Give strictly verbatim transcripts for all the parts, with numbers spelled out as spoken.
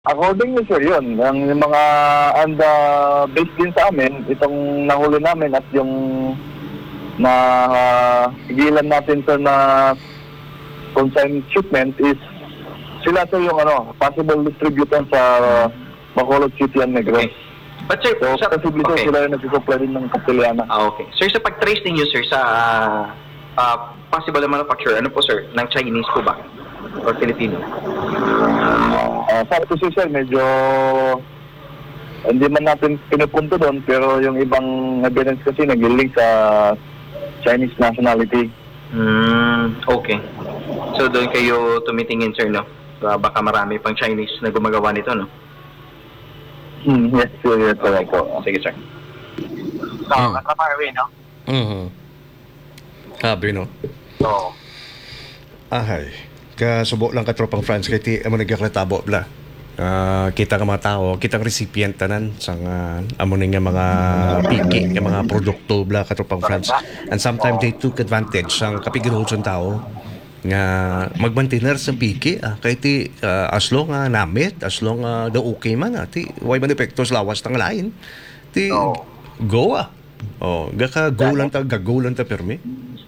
Accordingly, sir, yun. Ang yung mga, and uh, based din sa amin, itong nahuli namin at yung na uh, higilan natin sir na consigned shipment is sila sir yung ano, possible distributor sa uh, Bacolod City and Negros. Okay. But sir, So, sa, possibly okay. sir, sila yung nagsusupply din ng Castellana. Ah, okay. Sir, sa pag-trace ninyo, sir, sa uh, possible na manufacturer, ano po, sir, ng Chinese po ba? Or Filipino? Uh, sa ito sir, medyo hindi man natin pinupunto doon, pero yung ibang evidence kasi nag-link sa Chinese nationality. Hmm, okay. So, doon kayo tumitingin, sir, no? Uh, baka marami pang Chinese na gumagawa nito, no? Hmm, yes, sir, yes, sir. Okay. Po. Sige, sir. So, Hmm. nakaparway, no? Mhm. Sabi no. So, Ahay. Kasubo lang ka tropang France kay ti amo nagkaklatabo bla. Ah, kita ka mga tao, kitang recipient tanan sang uh, amo ning nga mga piki nga mga produkto bla ka tropang France. And sometimes they took advantage sang kapigilhon sa tao nga magmantener sa piki ah, kay ti uh, as long nga namit, as long nga the okay man ah, ti why man epekto sa lawas tang lain. Ti No. go ah. Oh, gaka go lang ta, gago lang ta permi.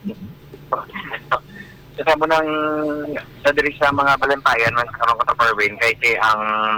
kasi mo nang sa diri sa mga balampayan man karon ko Parwin kay si ang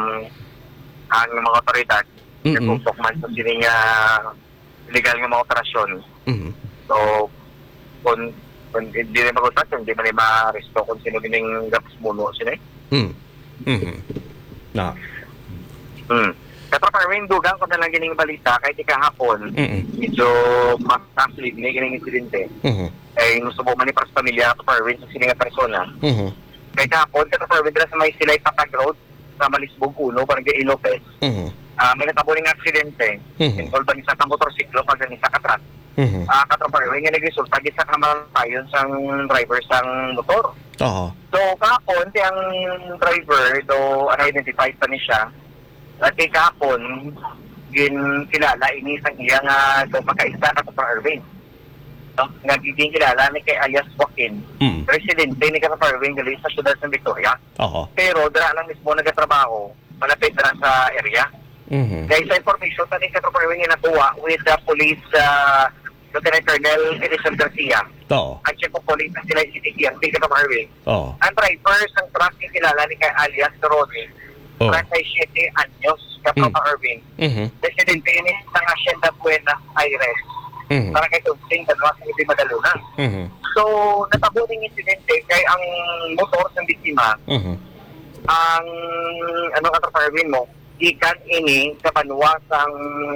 ang mga otoridad Mm-mm. nagpupok man sa sini nga illegal nga mga operasyon. Mhm. So, kung kung hindi na mag-operasyon, hindi man na ma-resto kung sino gining gaps muno sila. Mm. Mhm. Na. Hmm. Kato Parwin, dugang ko na lang gining balita kay ti kahapon. Mhm. Medyo makaslid ni gining insidente. Mhm. Ay gusto mo man ni para sa pamilya to Parwin sa sini nga persona. Mhm. Kaya kahapon, kato Parwin, dira sa may silay Patag Road, sa Malisbog Uno, Barangay Ilocos. Mhm. Ah, may natabo ng aksidente. Mhm. Involved ang isa ka motorsiklo pag ang isa ka truck. Mhm. Ah, kato Parwin, nga nagresulta gisa ka tayon sang driver sang motor. Oo. So, kahapon, ti ang driver, do unidentified pa ni siya. At kay kahapon, gin kilala ini sang iya nga do pagkaisa ka sa Irving. No? Nga giging kilala ni kay alias Joaquin. Mm. Presidente ni ka sa Irving gali sa siyudad ng Victoria. Oo. Pero dara lang mismo nagatrabaho, malapit na sa area. Mhm. Dahil sa information tani ka sa Irving nga natuwa with the police uh, Lieutenant Colonel Edison Garcia. Oo. Ang chief of police na sila si Tiki ang ka sa Irving. Oo. Ang driver sang truck ni kilala ni kay alias Rodney. Oh. thirty-seven anyos ka sa Mm. Irving. Mhm. Presidente ni sa Hacienda Buenos Aires. Mhm. Para kay Tugsing Dalwa sa Hindi Madaluna. Mhm. So, natabo ng insidente kay ang motor ng biktima, Mhm. ang ano ka Irving mo, ikan ini sa Banwa sang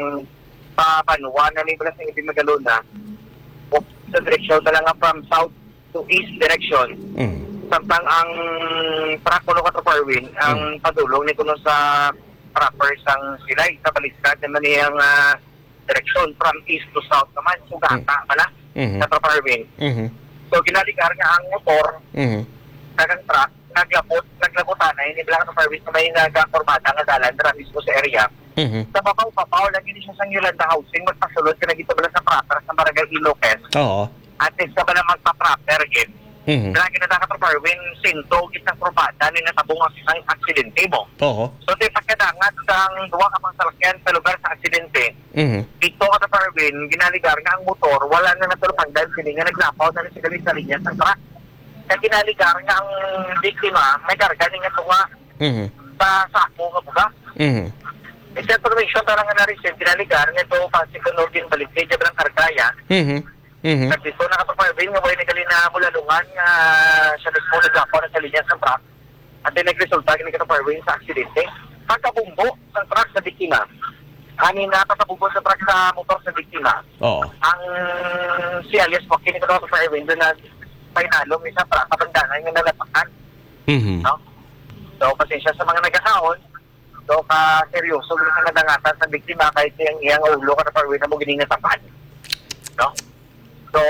papanwa na ni Blas ng Hindi Madaluna. O sa direksyon talaga from south to east direction. Mhm. Samtang ang truck kuno ka Irving, ang padulong ni kuno sa proper sang silay sa baliskad naman niyang uh, direksyon from east to south naman sugata pala Mhm. sa Irving. Mhm. So ginaligar nga ang motor Mhm. kagang truck naglapot naglabutan na hindi lang sa Irving na may nagapormada nga dalan dira mismo sa area. Mhm. Sa papaw-papaw lagi ni siya sa Yolanda Housing magpasulod ka na gito bala sa proper sa Barangay Ilocos. Oo. At least ka bala magpa-proper again. Mhm. Lagi na dapat Irving sinto kitang probada ni natabong ang aksidente mo. Oo. So, di pagkadangat sang duwa ka pang salakyan sa lugar sa aksidente, Mhm. dito ka na Parvin, ginaligar nga ang motor, wala na natulupang dahil sila nga naglapaw na sila sa linya sa truck. Kaya ginaligar nga ang biktima, may karga nga tunga Mhm. sa sako nga buga. Mhm. Isa information parang nga na-receive, ginaligar nga ito, Pansy Conordin Balitay, dyan lang kargaya. Mhm. Mhm. At dito na ka Parvin, nga may nagali na mulalungan nga siya mismo naglapaw na sa linya sa truck. At din nagresulta gini ka Parvin sa aksidente. Pagkabumbo sa truck sa biktima, ani na patabumbo sa truck sa motor sa biktima, Oo. ang si alias Joaquin ito na sa Erwin doon na painalong isa truck kabandanan yung nalapakan. Mhm. No? So, pasensya sa mga nagkakaon. So, ka seryoso yung sa nadangatan sa biktima kahit yung iyang ulo ka na Erwin na mo gining natapan. No? So,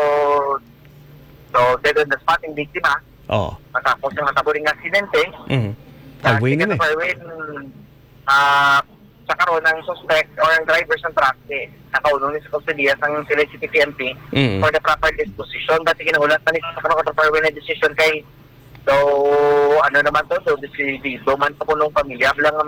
so, dead on the spot yung biktima. Oo. Matapos yung natabo ring aksidente, Mhm. Highway na eh. Erwin, ah, sa karon ng suspect or ang driver ng truck, eh, nakaunong ni sa kustodiya ng sila City P M P Mhm. for the proper disposition. Dati kinaulat pa ni sa karon ng Erwin na decision kay So, ano naman to, so, decidido man po ko nung pamilya, lang